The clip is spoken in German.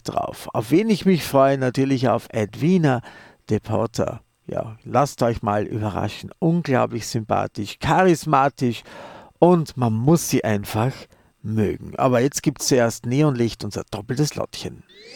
richtig drauf. Auf wen ich mich freue, natürlich auf Edwina De Porter. Ja, lasst euch mal überraschen. Unglaublich sympathisch, charismatisch und man muss sie einfach mögen. Aber jetzt gibt es zuerst Neonlicht, unser doppeltes Lottchen.